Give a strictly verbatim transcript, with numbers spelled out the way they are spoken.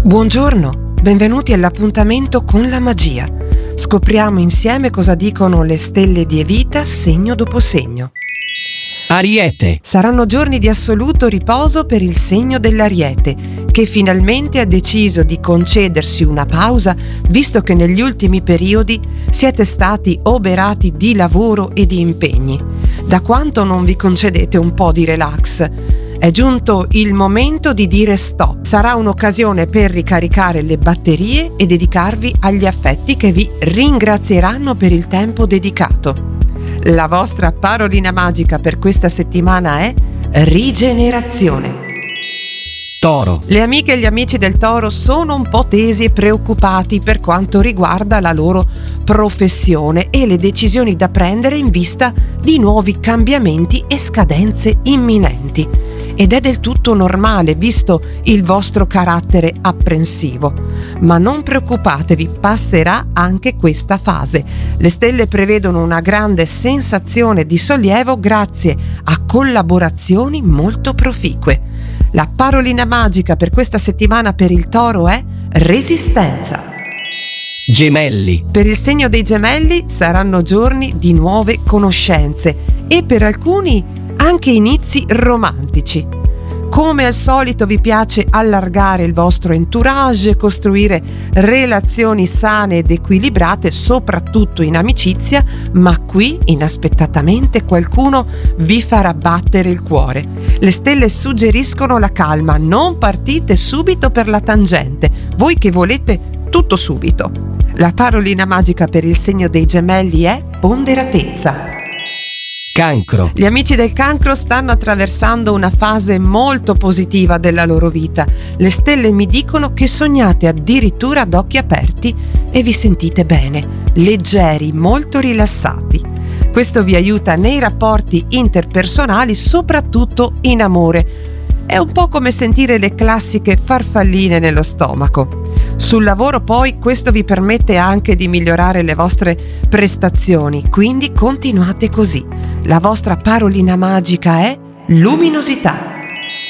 Buongiorno, benvenuti all'appuntamento con la magia. Scopriamo insieme cosa dicono le stelle di Evita segno dopo segno. Ariete. Saranno giorni di assoluto riposo per il segno dell'Ariete, che finalmente ha deciso di concedersi una pausa, visto che negli ultimi periodi siete stati oberati di lavoro e di impegni. Da quanto non vi concedete un po' di relax? È giunto il momento di dire stop. Sarà un'occasione per ricaricare le batterie e dedicarvi agli affetti che vi ringrazieranno per il tempo dedicato. La vostra parolina magica per questa settimana è rigenerazione. Toro. Le amiche e gli amici del Toro sono un po' tesi e preoccupati per quanto riguarda la loro professione e le decisioni da prendere in vista di nuovi cambiamenti e scadenze imminenti. Ed è del tutto normale, visto il vostro carattere apprensivo. Ma non preoccupatevi, passerà anche questa fase. Le stelle prevedono una grande sensazione di sollievo grazie a collaborazioni molto proficue. La parolina magica per questa settimana per il Toro è resistenza. Gemelli. Per il segno dei Gemelli saranno giorni di nuove conoscenze e per alcuni anche inizi romantici. Come al solito vi piace allargare il vostro entourage, costruire relazioni sane ed equilibrate, soprattutto in amicizia, ma qui inaspettatamente qualcuno vi farà battere il cuore. Le stelle suggeriscono la calma, non partite subito per la tangente, voi che volete tutto subito. La parolina magica per il segno dei Gemelli è ponderatezza. Cancro. Gli amici del Cancro stanno attraversando una fase molto positiva della loro vita. Le stelle mi dicono che sognate addirittura ad occhi aperti e vi sentite bene, leggeri, molto rilassati. Questo vi aiuta nei rapporti interpersonali, soprattutto in amore. È un po' come sentire le classiche farfalline nello stomaco. Sul lavoro poi questo vi permette anche di migliorare le vostre prestazioni, quindi continuate così. La vostra parolina magica è luminosità.